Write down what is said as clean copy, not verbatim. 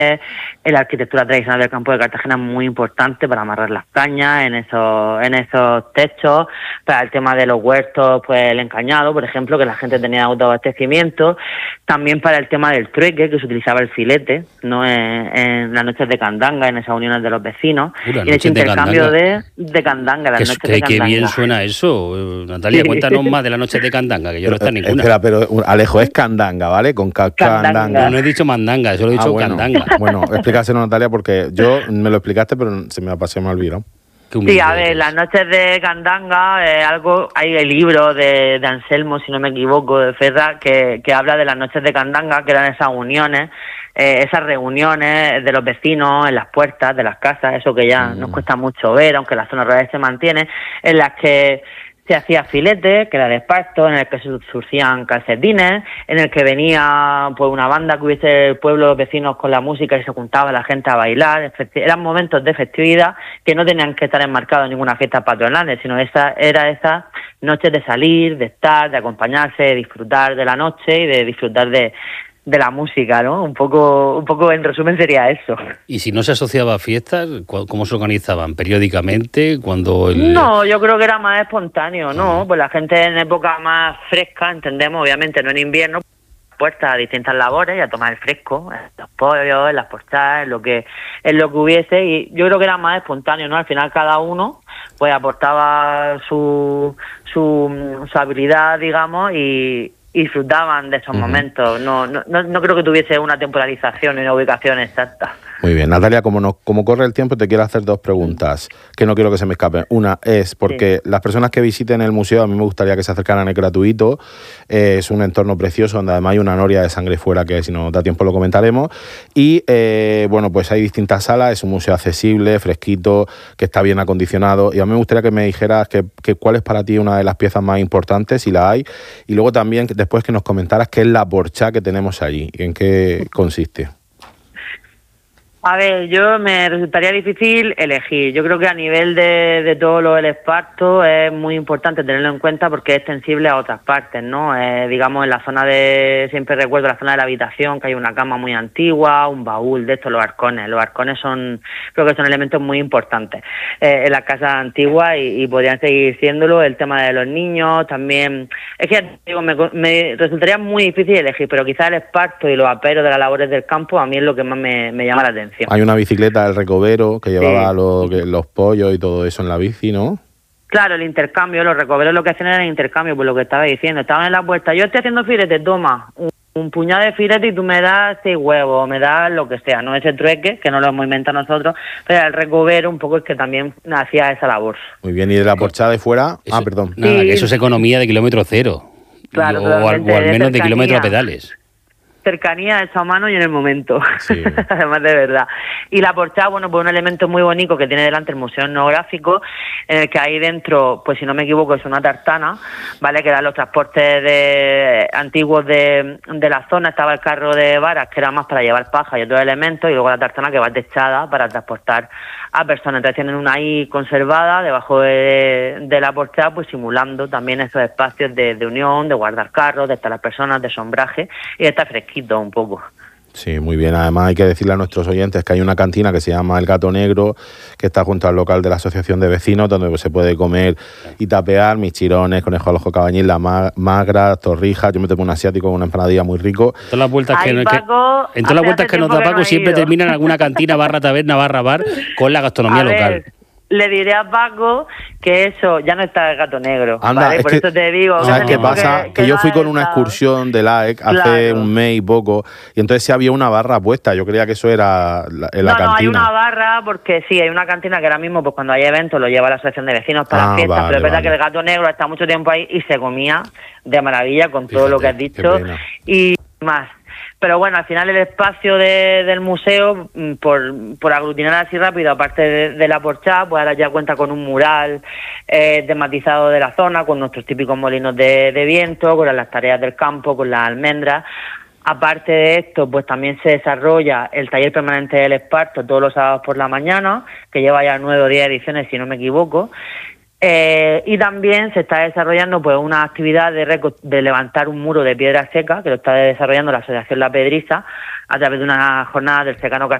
la arquitectura tradicional del campo de Cartagena es muy importante para amarrar las cañas en esos techos, para el tema de los huertos, pues el encañado, por ejemplo, que la gente tenía autoabastecimiento, también para el tema del trueque, que se utilizaba el filete, ¿no? En las noches de candanga, en esas uniones de los vecinos, y en ese intercambio de candanga, las noches de candanga. Qué bien suena eso, Natalia, cuéntanos más de las noches de candanga, que yo no está ninguna. Espera, pero Alejo, es candanga, ¿vale? Con candanga. No he dicho mandanga, yo lo he dicho candanga. Bueno, explícaselo, Natalia, porque yo me lo explicaste, pero se me ha olvidado. Sí, a ver, las noches de candanga, hay el libro de Anselmo, si no me equivoco, de Ferra, que habla de las noches de candanga, que eran esas uniones, esas reuniones de los vecinos en las puertas de las casas, eso que ya nos cuesta mucho ver, aunque la zona rural se mantiene, en las que se hacía filete, que era de esparto, en el que se surcían calcetines, en el que venía pues una banda que hubiese el pueblo, los vecinos con la música y se juntaba la gente a bailar. Eran momentos de festividad que no tenían que estar enmarcados en ninguna fiesta patronal, sino esas noches de salir, de estar, de acompañarse, de disfrutar de la noche y de disfrutar de la música, ¿no? Un poco en resumen sería eso. ¿Y si no se asociaba a fiestas, cómo se organizaban? ¿Periódicamente? No, yo creo que era más espontáneo, ¿no? Pues la gente en época más fresca, entendemos, obviamente no en invierno, puestas a distintas labores y a tomar el fresco, en los pollos, en las portadas, en lo que hubiese, y yo creo que era más espontáneo, ¿no? Al final cada uno pues aportaba su habilidad, digamos, y disfrutaban de esos momentos. No creo que tuviese una temporalización y una ubicación exacta. Muy bien, Natalia, como corre el tiempo, te quiero hacer dos preguntas que no quiero que se me escapen. Una es porque las personas que visiten el museo, a mí me gustaría que se acercaran, es gratuito, es un entorno precioso donde además hay una noria de sangre fuera que si nos da tiempo lo comentaremos, y bueno, pues hay distintas salas, es un museo accesible, fresquito, que está bien acondicionado, y a mí me gustaría que me dijeras que cuál es para ti una de las piezas más importantes, si la hay, y luego también después que nos comentaras qué es la porchá que tenemos allí, y en qué consiste. A ver, me resultaría difícil elegir. Yo creo que a nivel de todo el esparto es muy importante tenerlo en cuenta porque es extensible a otras partes, ¿no? Digamos, en la zona siempre recuerdo la zona de la habitación, que hay una cama muy antigua, un baúl de estos, los arcones. Los arcones creo que son elementos muy importantes en las casas antiguas y podrían seguir siéndolo. El tema de los niños también. Es que, digo, me resultaría muy difícil elegir, pero quizás el esparto y los aperos de las labores del campo a mí es lo que más me llama la atención. Hay una bicicleta del Recovero que llevaba los pollos y todo eso en la bici, ¿no? Claro, el intercambio, los recoveros lo que hacían era el intercambio, por lo que estaba diciendo. Estaban en la puerta, yo estoy haciendo filete, toma un puñado de filete y tú me das 6 huevos, me das lo que sea, no ese trueque, que no lo hemos inventado nosotros, pero el recovero un poco es que también hacía esa labor. Muy bien, y de la porchada de fuera, perdón. Nada, que eso es economía de kilómetro cero, claro, o al menos de kilómetro a pedales. Cercanía hecha a mano y en el momento, sí. Además de verdad. Y la portada, bueno, pues un elemento muy bonito que tiene delante el Museo Etnográfico, en el que ahí dentro, pues si no me equivoco, es una tartana, ¿vale? Que eran los transportes antiguos de la zona. Estaba el carro de varas, que era más para llevar paja y otros elementos, y luego la tartana que va techada para transportar a personas. Entonces tienen una ahí conservada debajo de la portada, pues simulando también esos espacios de unión, de guardar carros, de estar las personas, de sombraje y de estar fresquito un poco. Sí, muy bien. Además hay que decirle a nuestros oyentes que hay una cantina que se llama El Gato Negro, que está junto al local de la Asociación de Vecinos, donde pues, se puede comer y tapear michirones, conejo al ojo cabañil, la magra, torrijas. Yo me tomo un asiático con una empanadilla muy rico. En todas las vueltas que nos da Paco siempre termina en alguna cantina, barra taberna, barra bar, con la gastronomía local. Le diré a Paco que eso ya no está el Gato Negro. Anda, ¿vale? Por eso te digo. ¿Sabes qué pasa? Que yo fui con una excursión de la AEC hace un mes y poco, y entonces sí había una barra puesta. Yo creía que eso era la cantina. No, hay una barra porque sí, hay una cantina que ahora mismo, pues cuando hay eventos, lo lleva la Asociación de Vecinos para las fiestas. Pero es verdad que el Gato Negro está mucho tiempo ahí y se comía de maravilla con todo lo que has dicho y más. Pero bueno, al final el espacio del museo, por aglutinar así rápido, aparte de la porchada, pues ahora ya cuenta con un mural tematizado de la zona, con nuestros típicos molinos de viento, con las tareas del campo, con las almendras. Aparte de esto, pues también se desarrolla el taller permanente del esparto todos los sábados por la mañana, que lleva ya 9 o 10 ediciones, si no me equivoco. Y también se está desarrollando pues una actividad de levantar un muro de piedra seca, que lo está desarrollando la Asociación La Pedriza, a través de una jornada del secano